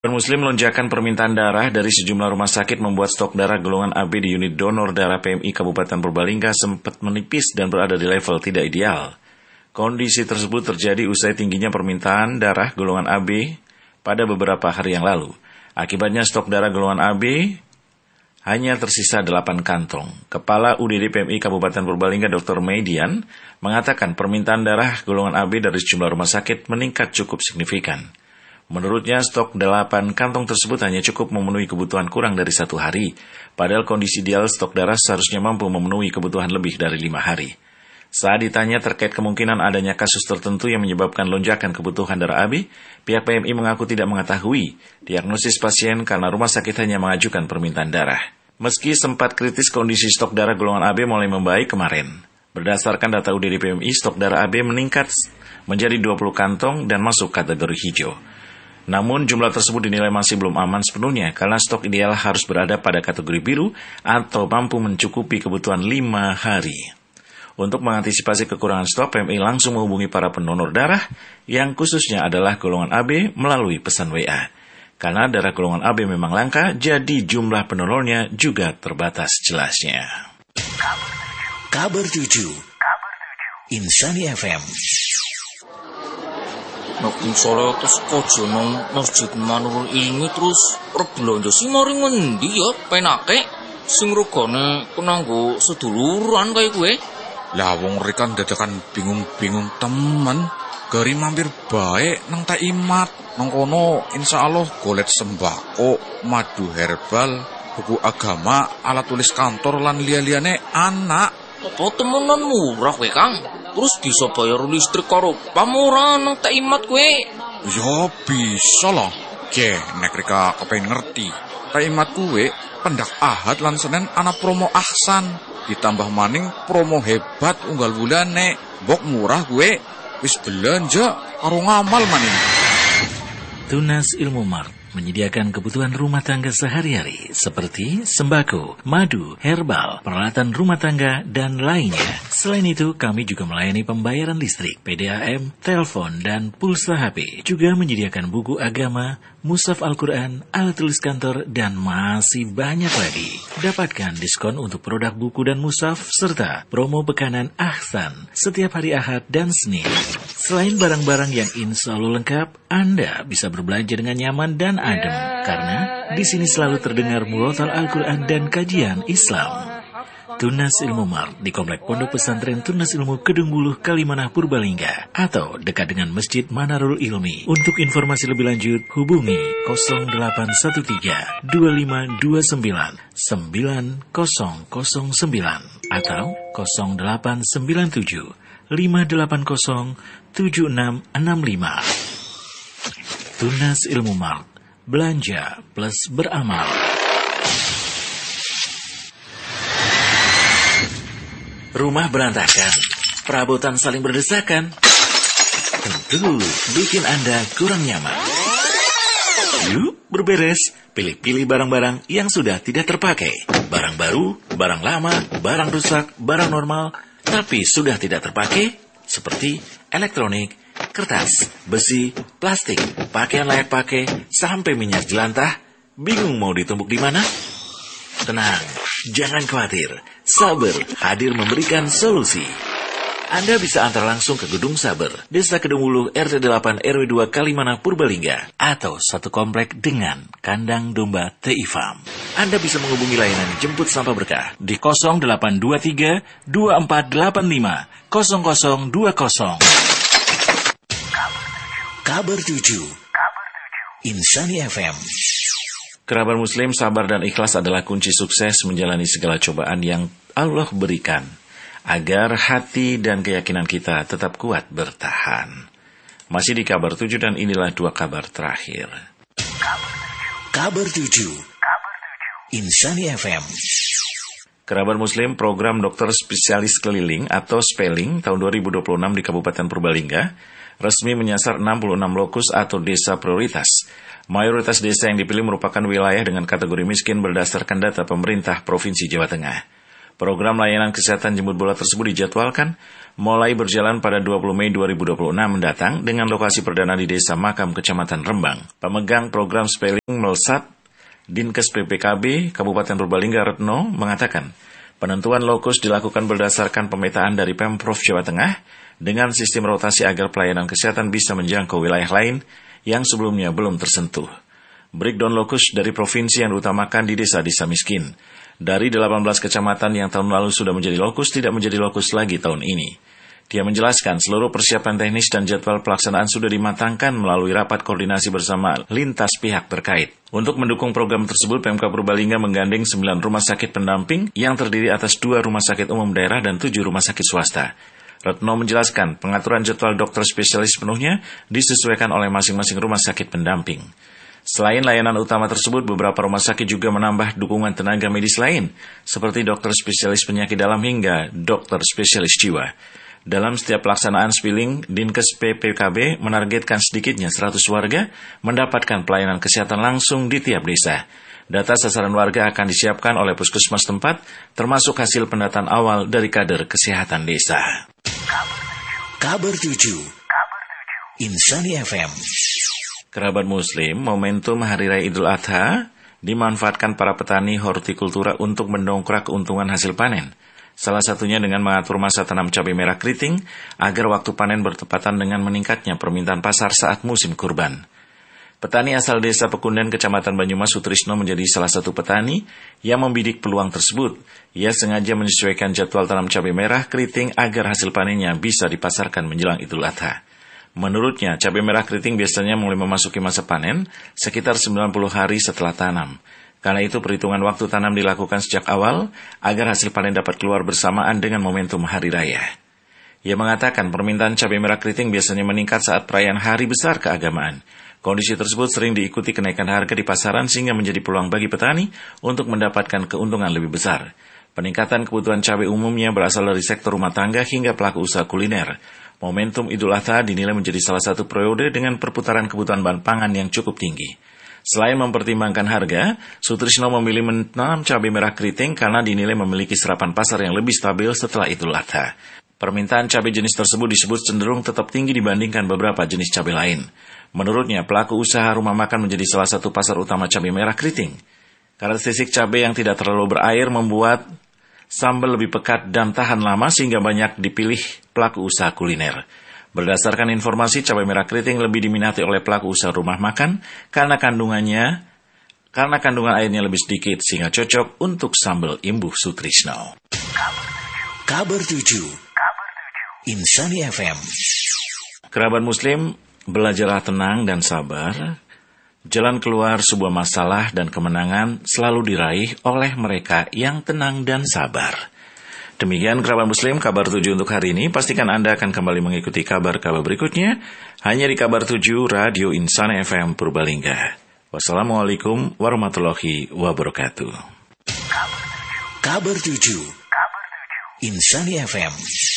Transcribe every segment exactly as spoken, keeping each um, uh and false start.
Muslim lonjakan permintaan darah dari sejumlah rumah sakit membuat stok darah golongan A B di unit donor darah P M I Kabupaten Purbalingga sempat menipis dan berada di level tidak ideal. Kondisi tersebut terjadi usai tingginya permintaan darah golongan A B pada beberapa hari yang lalu. Akibatnya stok darah golongan A B hanya tersisa delapan kantong. Kepala U D D P M I Kabupaten Purbalingga Doktor Median mengatakan permintaan darah golongan A B dari sejumlah rumah sakit meningkat cukup signifikan. Menurutnya, stok delapan kantong tersebut hanya cukup memenuhi kebutuhan kurang dari satu hari, padahal kondisi ideal stok darah seharusnya mampu memenuhi kebutuhan lebih dari lima hari. Saat ditanya terkait kemungkinan adanya kasus tertentu yang menyebabkan lonjakan kebutuhan darah A B, pihak P M I mengaku tidak mengetahui diagnosis pasien karena rumah sakit hanya mengajukan permintaan darah. Meski sempat kritis kondisi stok darah golongan A B mulai membaik kemarin. Berdasarkan data U D D P M I, stok darah A B meningkat menjadi dua puluh kantong dan masuk kategori hijau. Namun jumlah tersebut dinilai masih belum aman sepenuhnya karena stok ideal harus berada pada kategori biru atau mampu mencukupi kebutuhan lima hari. Untuk mengantisipasi kekurangan stok, P M I langsung menghubungi para pendonor darah yang khususnya adalah golongan A B melalui pesan W A. Karena darah golongan A B memang langka, jadi jumlah pendonornya juga terbatas jelasnya. Kabar tujuh Insani F M. Nek sore terus kojo nang Masjid Manurul Ilmi terus rebelanja sing mari ngendi ya penake sing regane kenanggo seduluran kaya kowe. Lah wong rekan dadakan bingung-bingung temen, gari mampir bae nang Tak Imat. Nang kono insyaallah golet sembako, madu herbal, buku agama, alat tulis kantor lan liya-liyane anak. Apa temenan murah kowe, Kang? Terus bisa bayar listrik karo pamurah nang Tak Imat kowe? Ya bisa lah. Ke nek reka kepen ngerti. Tak Imat kowe pendak Ahad lan Senin ana promo ahsan. Ditambah maning promo hebat unggal bulane. Bok murah kowe wis belanja karo ngamal maning. Tunas Ilmu Mart menyediakan kebutuhan rumah tangga sehari-hari seperti sembako, madu, herbal, peralatan rumah tangga, dan lainnya. Selain itu, kami juga melayani pembayaran listrik, P D A M, telepon, dan pulsa H P. Juga menyediakan buku agama, mushaf Al-Quran, alat tulis kantor, dan masih banyak lagi. Dapatkan diskon untuk produk buku dan mushaf, serta promo bekanan ahsan setiap hari Ahad dan Senin. Selain barang-barang yang insya Allah lengkap, Anda bisa berbelanja dengan nyaman dan adem, karena di sini selalu terdengar murotal Al-Quran dan kajian Islam. Tunas Ilmu Mart di Komplek Pondok Pesantren Tunas Ilmu Kedung Buluh, Kalimanah, Purbalingga, atau dekat dengan Masjid Manarul Ilmi. Untuk informasi lebih lanjut, hubungi nol delapan satu tiga dua lima dua sembilan sembilan nol nol sembilan atau nol delapan sembilan tujuh lima delapan nol tujuh enam enam lima. Tunas Ilmu Mart, belanja plus beramal. Rumah berantakan, perabotan saling berdesakan, tentu bikin Anda kurang nyaman. Yuk berberes, pilih-pilih barang-barang yang sudah tidak terpakai. Barang baru, barang lama, barang rusak, barang normal, tapi sudah tidak terpakai, seperti elektronik, kertas, besi, plastik, pakaian layak pakai, sampai minyak jelantah. Bingung mau ditumpuk di mana? Tenang, jangan khawatir. Saber hadir memberikan solusi. Anda bisa antar langsung ke Gedung Saber, Desa Kedung Buluh, R T delapan R W dua Kalimanah, Purbalingga, atau satu komplek dengan kandang domba T I F A M. Anda bisa menghubungi layanan jemput sampah berkah di nol delapan dua tiga dua empat delapan lima nol nol dua nol. Kabar tujuh Insani F M. Kerabat Muslim, sabar dan ikhlas adalah kunci sukses menjalani segala cobaan yang Allah berikan, agar hati dan keyakinan kita tetap kuat bertahan. Masih di kabar tujuh dan inilah dua kabar terakhir. Kabar tujuh Insani F M. Kerabat Muslim, program dokter spesialis keliling atau Spelling tahun dua ribu dua puluh enam di Kabupaten Purbalingga resmi menyasar enam puluh enam lokus atau desa prioritas. Mayoritas desa yang dipilih merupakan wilayah dengan kategori miskin berdasarkan data pemerintah Provinsi Jawa Tengah. Program layanan kesehatan jemput bola tersebut dijadwalkan mulai berjalan pada dua puluh Mei dua ribu dua puluh enam mendatang dengan lokasi perdana di Desa Makam, Kecamatan Rembang. Pemegang program Spelling Melesat Dinkes P P K B Kabupaten Purbalingga Retno mengatakan, penentuan lokus dilakukan berdasarkan pemetaan dari Pemprov Jawa Tengah dengan sistem rotasi agar pelayanan kesehatan bisa menjangkau wilayah lain yang sebelumnya belum tersentuh. Breakdown lokus dari provinsi yang diutamakan di desa-desa miskin. Dari delapan belas kecamatan yang tahun lalu sudah menjadi lokus, tidak menjadi lokus lagi tahun ini. Dia menjelaskan seluruh persiapan teknis dan jadwal pelaksanaan sudah dimatangkan melalui rapat koordinasi bersama lintas pihak terkait. Untuk mendukung program tersebut, Pemkab Purbalingga menggandeng sembilan rumah sakit pendamping yang terdiri atas dua rumah sakit umum daerah dan tujuh rumah sakit swasta. Retno menjelaskan pengaturan jadwal dokter spesialis penuhnya disesuaikan oleh masing-masing rumah sakit pendamping. Selain layanan utama tersebut, beberapa rumah sakit juga menambah dukungan tenaga medis lain, seperti dokter spesialis penyakit dalam hingga dokter spesialis jiwa. Dalam setiap pelaksanaan spilling, Dinkes P P K B menargetkan sedikitnya seratus warga mendapatkan pelayanan kesehatan langsung di tiap desa. Data sasaran warga akan disiapkan oleh puskesmas tempat, termasuk hasil pendataan awal dari kader kesehatan desa. Kabar tujuh Insani F M. Kerabat Muslim, momentum Hari Raya Idul Adha dimanfaatkan para petani hortikultura untuk mendongkrak keuntungan hasil panen. Salah satunya dengan mengatur masa tanam cabai merah keriting agar waktu panen bertepatan dengan meningkatnya permintaan pasar saat musim kurban. Petani asal desa Pekunden, Kecamatan Banyumas, Sutrisno menjadi salah satu petani yang membidik peluang tersebut. Ia sengaja menyesuaikan jadwal tanam cabai merah keriting agar hasil panennya bisa dipasarkan menjelang Idul Adha. Menurutnya, cabai merah keriting biasanya mulai memasuki masa panen sekitar sembilan puluh hari setelah tanam. Karena itu perhitungan waktu tanam dilakukan sejak awal agar hasil panen dapat keluar bersamaan dengan momentum hari raya. Ia mengatakan permintaan cabai merah keriting biasanya meningkat saat perayaan hari besar keagamaan. Kondisi tersebut sering diikuti kenaikan harga di pasaran sehingga menjadi peluang bagi petani untuk mendapatkan keuntungan lebih besar. Peningkatan kebutuhan cabai umumnya berasal dari sektor rumah tangga hingga pelaku usaha kuliner. Momentum Idul Adha dinilai menjadi salah satu periode dengan perputaran kebutuhan bahan pangan yang cukup tinggi. Selain mempertimbangkan harga, Sutrisno memilih menanam cabai merah keriting karena dinilai memiliki serapan pasar yang lebih stabil setelah Idul Adha. Permintaan cabai jenis tersebut disebut cenderung tetap tinggi dibandingkan beberapa jenis cabai lain. Menurutnya, pelaku usaha rumah makan menjadi salah satu pasar utama cabai merah keriting. Karakteristik cabai yang tidak terlalu berair membuat sambal lebih pekat dan tahan lama sehingga banyak dipilih pelaku usaha kuliner. Berdasarkan informasi, cabai merah keriting lebih diminati oleh pelaku usaha rumah makan karena kandungannya karena kandungan airnya lebih sedikit sehingga cocok untuk sambal imbuh Sutrisno. Kabar tujuh Insani F M. Kerabat Muslim, belajarlah tenang dan sabar. Jalan keluar sebuah masalah dan kemenangan selalu diraih oleh mereka yang tenang dan sabar. Demikian kerabat Muslim, kabar tujuh untuk hari ini. Pastikan Anda akan kembali mengikuti kabar-kabar berikutnya hanya di Kabar tujuh Radio Insani F M Purbalingga. Wassalamualaikum warahmatullahi wabarakatuh. Kabar tujuh Insani F M.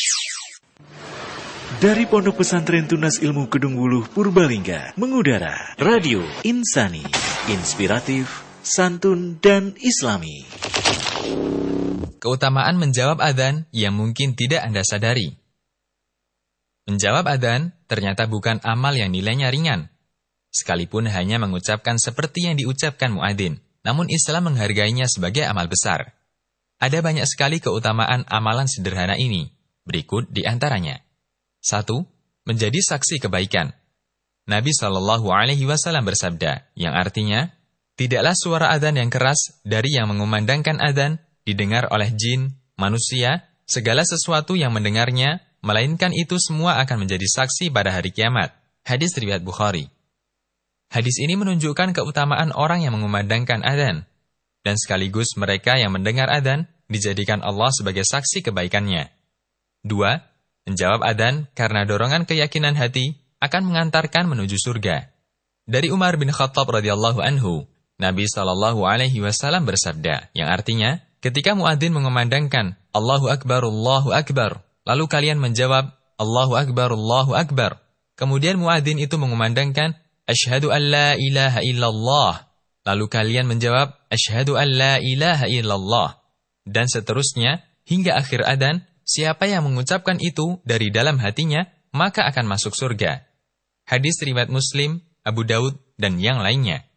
Dari Pondok Pesantren Tunas Ilmu Kedung Wuluh Purbalingga mengudara Radio Insani, inspiratif, santun dan islami. Keutamaan menjawab adzan yang mungkin tidak Anda sadari. Menjawab adzan ternyata bukan amal yang nilainya ringan. Sekalipun hanya mengucapkan seperti yang diucapkan muadzin, namun Islam menghargainya sebagai amal besar. Ada banyak sekali keutamaan amalan sederhana ini. Berikut di antaranya. Satu, menjadi saksi kebaikan. Nabi shallallahu alaihi wasallam bersabda, yang artinya, tidaklah suara adzan yang keras dari yang mengumandangkan adzan didengar oleh jin, manusia, segala sesuatu yang mendengarnya, melainkan itu semua akan menjadi saksi pada hari kiamat. Hadis riwayat Bukhari. Hadis ini menunjukkan keutamaan orang yang mengumandangkan adzan, dan sekaligus mereka yang mendengar adzan dijadikan Allah sebagai saksi kebaikannya. Dua, menjawab adzan karena dorongan keyakinan hati akan mengantarkan menuju surga. Dari Umar bin Khattab radhiyallahu anhu, Nabi shallallahu alaihi wasallam bersabda, yang artinya, ketika muadzin mengumandangkan Allahu Akbar, Allahu Akbar, lalu kalian menjawab Allahu Akbar, Allahu Akbar. Kemudian muadzin itu mengumandangkan Asyhadu an la ilaha illallah. Lalu kalian menjawab Asyhadu an la ilaha illallah. Dan seterusnya, hingga akhir adzan, siapa yang mengucapkan itu dari dalam hatinya, maka akan masuk surga. Hadis riwayat Muslim, Abu Daud, dan yang lainnya.